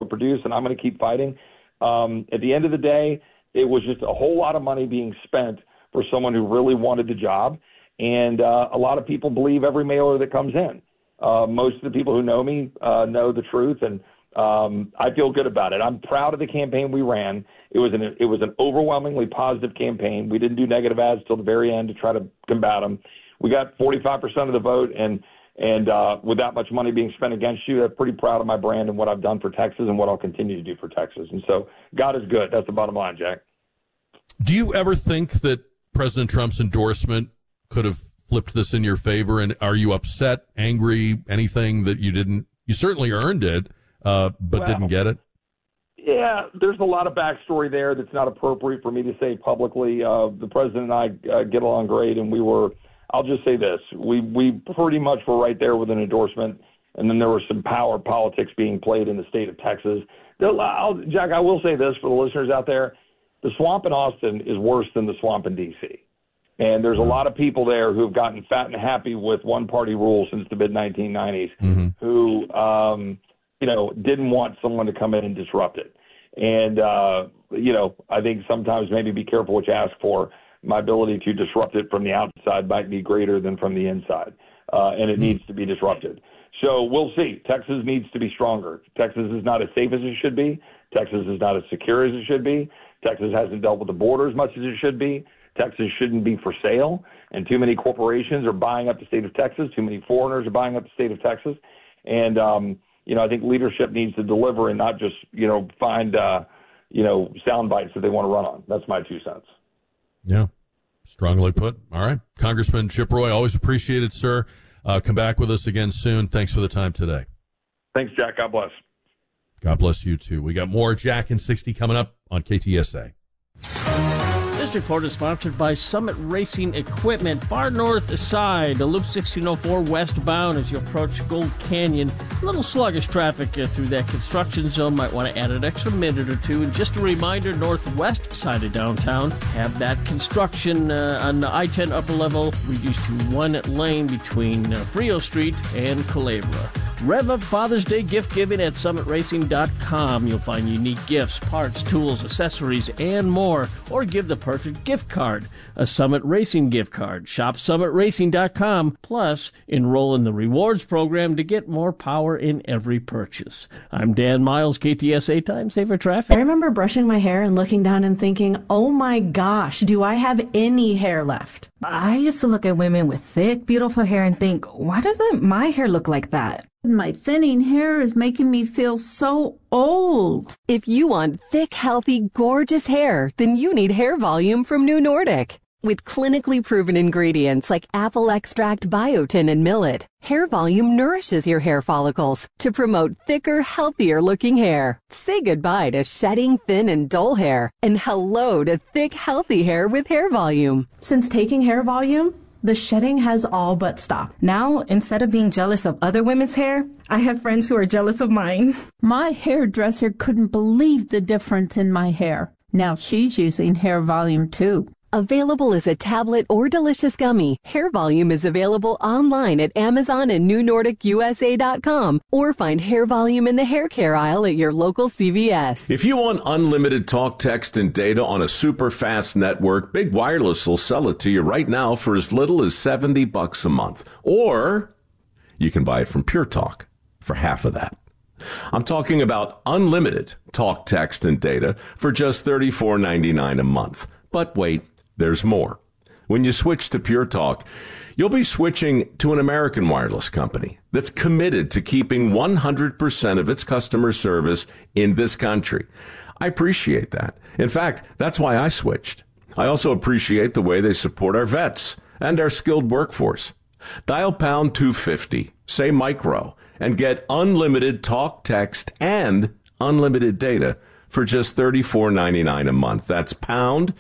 produce, and I'm going to keep fighting. At the end of the day, it was just a whole lot of money being spent for someone who really wanted the job. And a lot of people believe every mailer that comes in. Most of the people who know me know the truth, and I feel good about it. I'm proud of the campaign we ran. It was an overwhelmingly positive campaign. We didn't do negative ads till the very end to try to combat them. We got 45% of the vote, and with that much money being spent against you, I'm pretty proud of my brand and what I've done for Texas and what I'll continue to do for Texas. And so God is good. That's the bottom line, Jack. Do you ever think that President Trump's endorsement could have flipped this in your favor? And are you upset, angry, anything that you didn't? You certainly earned it, but didn't get it. Yeah, there's a lot of backstory there that's not appropriate for me to say publicly. The president and I get along great, and I'll just say this: we pretty much were right there with an endorsement, and then there was some power politics being played in the state of Texas. Jack, I will say this for the listeners out there: the swamp in Austin is worse than the swamp in D.C. And there's a lot of people there who have gotten fat and happy with one-party rule since the mid-1990s who, didn't want someone to come in and disrupt it. And, I think sometimes maybe be careful what you ask for. My ability to disrupt it from the outside might be greater than from the inside, and it needs to be disrupted. So we'll see. Texas needs to be stronger. Texas is not as safe as it should be. Texas is not as secure as it should be. Texas hasn't dealt with the border as much as it should be. Texas shouldn't be for sale, and too many corporations are buying up the state of Texas. Too many foreigners are buying up the state of Texas. And, I think leadership needs to deliver and not just, find, sound bites that they want to run on. That's my 2 cents. Yeah, strongly put. All right. Congressman Chip Roy, always appreciate it, sir. Come back with us again soon. Thanks for the time today. Thanks, Jack. God bless. God bless you, too. We got more Jack in 60 coming up on KTSA. This report is sponsored by Summit Racing Equipment, far north side, Loop 1604 westbound as you approach Gold Canyon. A little sluggish traffic through that construction zone. Might want to add an extra minute or two. And just a reminder, northwest side of downtown, have that construction on the I-10 upper level reduced to one lane between Frio Street and Culebra. Rev up Father's Day gift giving at summitracing.com. You'll find unique gifts, parts, tools, accessories, and more. Or give the perfect gift card, a Summit Racing gift card. Shop summitracing.com. Plus, enroll in the rewards program to get more power in every purchase. I'm Dan Miles, KTSA Time Saver Traffic. I remember brushing my hair and looking down and thinking, oh my gosh, do I have any hair left? I used to look at women with thick, beautiful hair and think, why doesn't my hair look like that? My thinning hair is making me feel so old. If you want thick, healthy, gorgeous hair, then you need Hair Volume from New Nordic. With clinically proven ingredients like apple extract, biotin, and millet, Hair Volume nourishes your hair follicles to promote thicker, healthier-looking hair. Say goodbye to shedding, thin, and dull hair, and hello to thick, healthy hair with Hair Volume. Since taking Hair Volume, the shedding has all but stopped. Now, instead of being jealous of other women's hair, I have friends who are jealous of mine. My hairdresser couldn't believe the difference in my hair. Now she's using Hair Volume too. Available as a tablet or delicious gummy, Hair Volume is available online at Amazon and NewNordicUSA.com, or find Hair Volume in the hair care aisle at your local CVS. If you want unlimited talk, text, and data on a super fast network, Big Wireless will sell it to you right now for as little as $70 a month. Or you can buy it from Pure Talk for half of that. I'm talking about unlimited talk, text, and data for just $34.99 a month. But wait, there's more. When you switch to Pure Talk, you'll be switching to an American wireless company that's committed to keeping 100% of its customer service in this country. I appreciate that. In fact, that's why I switched. I also appreciate the way they support our vets and our skilled workforce. Dial pound 250, say micro, and get unlimited talk, text, and unlimited data for just $34.99 a month. That's pound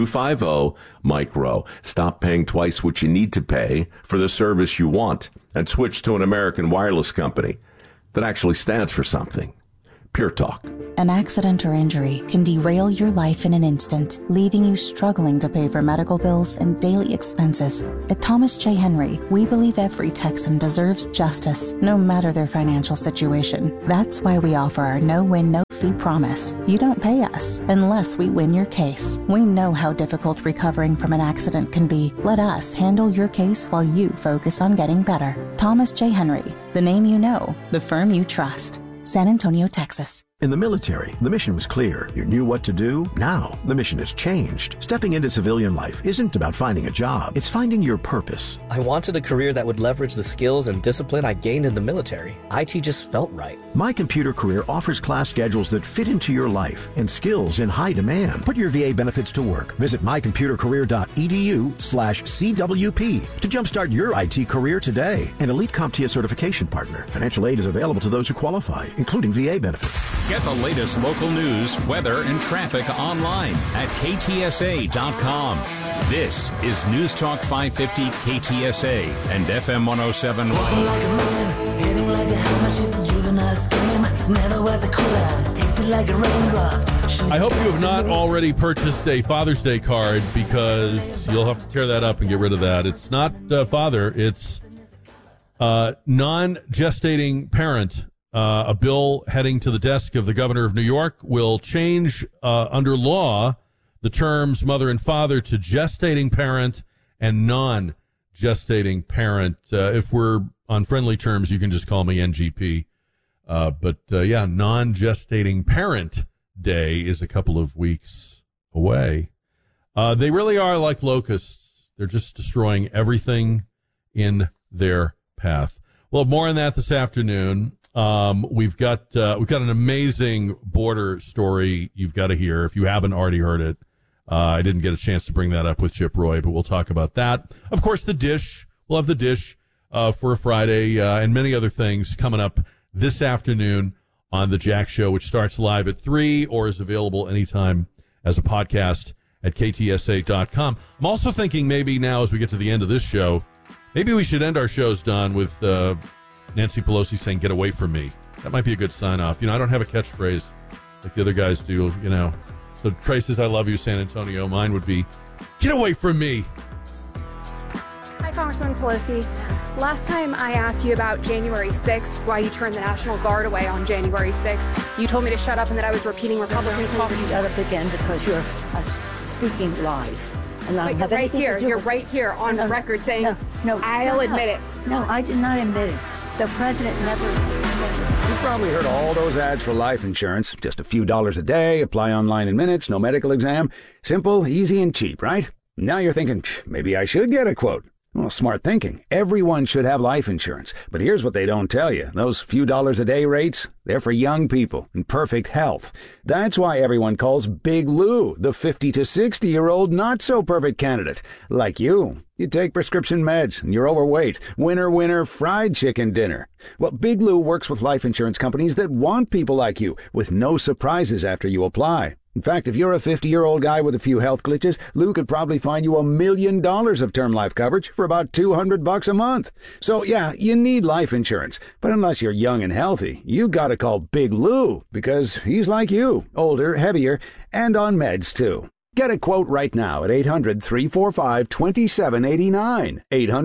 250 micro. Stop paying twice what you need to pay for the service you want and switch to an American wireless company that actually stands for something. Pure Talk. An accident or injury can derail your life in an instant, leaving you struggling to pay for medical bills and daily expenses. At Thomas J. Henry, we believe every Texan deserves justice, no matter their financial situation. That's why we offer our no-win, no-fee promise. You don't pay us unless we win your case. We know how difficult recovering from an accident can be. Let us handle your case while you focus on getting better. Thomas J. Henry, the name you know, the firm you trust. San Antonio, Texas. In the military, the mission was clear. You knew what to do. Now, the mission has changed. Stepping into civilian life isn't about finding a job. It's finding your purpose. I wanted a career that would leverage the skills and discipline I gained in the military. IT just felt right. My Computer Career offers class schedules that fit into your life and skills in high demand. Put your VA benefits to work. Visit mycomputercareer.edu/CWP to jumpstart your IT career today. An elite CompTIA certification partner. Financial aid is available to those who qualify, including VA benefits. Get the latest local news, weather, and traffic online at ktsa.com. This is News Talk 550 KTSA and FM 107. Walking like a man, hitting like a hammer. She's a juvenile scam. Never was a cooler, tasted like a raindrop. I hope you have not already purchased a Father's Day card, because you'll have to tear that up and get rid of that. It's not father, it's non-gestating parent. A bill heading to the desk of the governor of New York will change, under law, the terms mother and father to gestating parent and non-gestating parent. If we're on friendly terms, you can just call me NGP. Non-gestating parent day is a couple of weeks away. They really are like locusts. They're just destroying everything in their path. Well, more on that this afternoon. We've got an amazing border story you've got to hear if you haven't already heard it. I didn't get a chance to bring that up with Chip Roy, but we'll talk about that. Of course, the dish. We'll have the dish for a Friday and many other things coming up this afternoon on The Jack Show, which starts live at 3 or is available anytime as a podcast at ktsa.com. I'm also thinking maybe now as we get to the end of this show, maybe we should end our shows, Don, with Nancy Pelosi saying, "Get away from me." That might be a good sign-off. I don't have a catchphrase like the other guys do, So Trey says, "I love you, San Antonio." Mine would be, "Get away from me." Hi, Congresswoman Pelosi. Last time I asked you about January 6th, why you turned the National Guard away on January 6th, you told me to shut up and that I was repeating Republican talk. Shut up again because you're speaking lies. And but you're right here. You're right here on the record saying, no, I'll admit it. No, I did not admit it. The president never... You probably heard all those ads for life insurance. Just a few dollars a day, apply online in minutes, no medical exam. Simple, easy, and cheap, right? Now you're thinking, maybe I should get a quote. Well, smart thinking. Everyone should have life insurance. But here's what they don't tell you. Those few dollars a day rates, they're for young people in perfect health. That's why everyone calls Big Lou the 50 to 60-year-old not-so-perfect candidate. Like you. You take prescription meds and you're overweight. Winner, winner, fried chicken dinner. Well, Big Lou works with life insurance companies that want people like you with no surprises after you apply. In fact, if you're a 50-year-old guy with a few health glitches, Lou could probably find you $1 million of term life coverage for about $200 a month. So, yeah, you need life insurance. But unless you're young and healthy, you gotta call Big Lou, because he's like you, older, heavier, and on meds, too. Get a quote right now at 800-345-2789.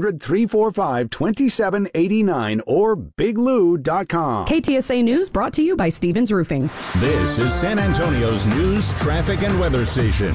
800-345-2789 or biglou.com. KTSA News brought to you by Stevens Roofing. This is San Antonio's news, traffic, and weather station.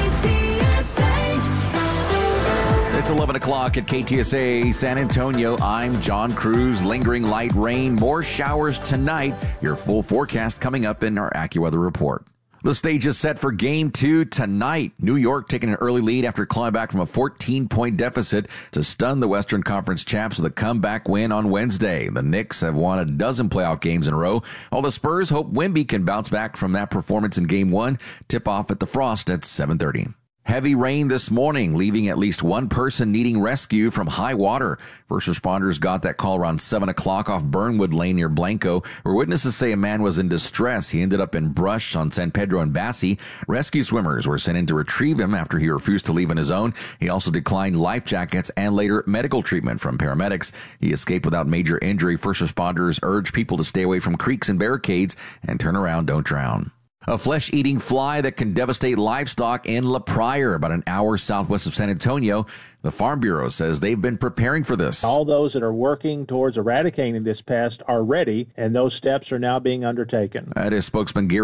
It's 11 o'clock at KTSA San Antonio. I'm John Cruz. Lingering light rain, more showers tonight. Your full forecast coming up in our AccuWeather report. The stage is set for Game 2 tonight. New York taking an early lead after clawing back from a 14-point deficit to stun the Western Conference champs with a comeback win on Wednesday. The Knicks have won a dozen playoff games in a row, while the Spurs hope Wemby can bounce back from that performance in Game 1. Tip-off at the Frost at 7:30. Heavy rain this morning, leaving at least one person needing rescue from high water. First responders got that call around 7 o'clock off Burnwood Lane near Blanco, where witnesses say a man was in distress. He ended up in brush on San Pedro and Bassi. Rescue swimmers were sent in to retrieve him after he refused to leave on his own. He also declined life jackets and later medical treatment from paramedics. He escaped without major injury. First responders urge people to stay away from creeks and barricades and turn around, don't drown. A flesh-eating fly that can devastate livestock in La Pryor, about an hour southwest of San Antonio. The Farm Bureau says they've been preparing for this. All those that are working towards eradicating this pest are ready, and those steps are now being undertaken. That is spokesman Gary